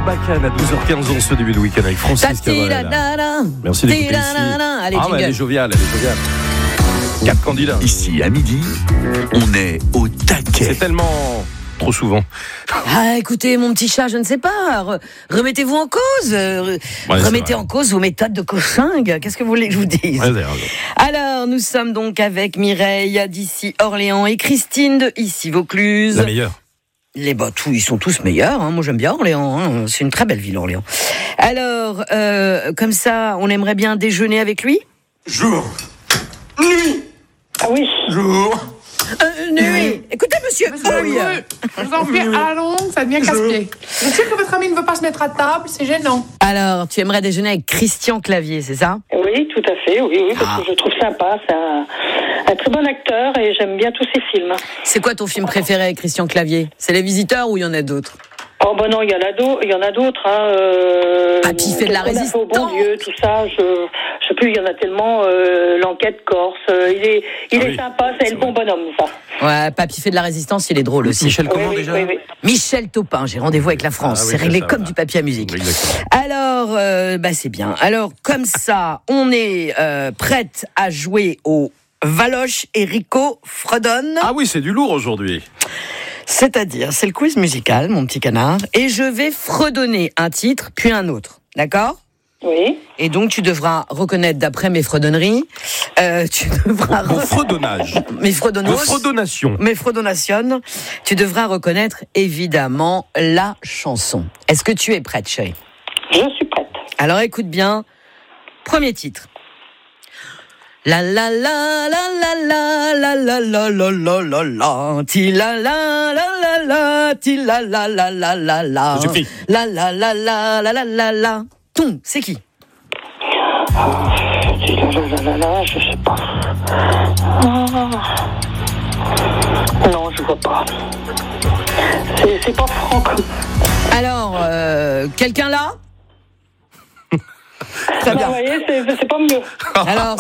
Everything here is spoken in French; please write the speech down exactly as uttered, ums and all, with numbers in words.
Sarbacane à douze heures quinze en ce début de week-end avec Francis Cabrel. Merci d'écouter ici. Allez, ah, ouais, elle est joviale, elle est joviale. Quatre candidats. Ici, à midi, on est au taquet. C'est tellement... trop souvent. Ah, écoutez, mon petit chat, je ne sais pas. Re- remettez-vous en cause. Euh, Ouais, remettez en cause vos méthodes de coching. Qu'est-ce que vous voulez que je vous dise? Ouais, c'est raison. Alors, nous sommes donc avec Mireille d'ici Orléans et Christine de ici Vaucluse. La meilleure. Les bah, tous, ils sont tous meilleurs. Hein. Moi, j'aime bien Orléans. Hein. C'est une très belle ville, Orléans. Alors, euh, comme ça, on aimerait bien déjeuner avec lui. Jour. Nuit. Ah oui. Jour. Euh, nuit. Écoutez, monsieur. Oui. Je vous en prie, à la longue, ça devient casse-pied. Je sais que votre ami ne veut pas se mettre à table, c'est gênant. Alors, tu aimerais déjeuner avec Christian Clavier, c'est ça? Oui, tout à fait, oui, oui, parce Ah. que je trouve sympa, c'est un, un très bon acteur et j'aime bien tous ses films. C'est quoi ton film préféré avec Christian Clavier? C'est Les Visiteurs ou il y en a d'autres? Oh ben non, il y en a d'autres, il y en a d'autres, hein. Euh, Papy fait de la Qu'est-ce qu'on a fait résistance. au bon Dieu, tout ça, je, je sais plus, il y en a tellement. Euh, L'enquête corse, euh, il est, il Ah est oui, sympa, c'est c'est le bon bonhomme, ça. Ouais, Papy fait de la résistance, il est drôle aussi. Michel comment oui, oui, déjà oui, oui. Michel Taupin, j'ai rendez-vous avec la France. Ah oui, c'est c'est réglé ça, comme voilà. du papier à musique. Exactement. Alors, euh, bah c'est bien. Alors, comme ça, on est euh, prête à jouer au Valoche et Rico fredonne. Ah oui, c'est du lourd aujourd'hui. C'est-à-dire, c'est le quiz musical, mon petit canard, et je vais fredonner un titre, puis un autre. D'accord ? Oui. Et donc, tu devras reconnaître, d'après mes fredonneries, euh, tu devras... Mon fredonnage. Mes De fredonnos... fredonnation. Mes fredonations, tu devras reconnaître, évidemment, la chanson. Est-ce que tu es prête, chérie ? Je suis prête. Alors, écoute bien. Premier titre. La la la la la la la la la la la la ti la la la la la ti la la la la la la Ça suffit. la la la la la la la la. Ton, c'est qui? Là, là, là, là, je sais pas. Ah. Non, je vois pas. C'est, c'est pas Franck. Alors, euh, quelqu'un là? Très Vous bien. voyez, c'est, c'est pas mieux. Alors,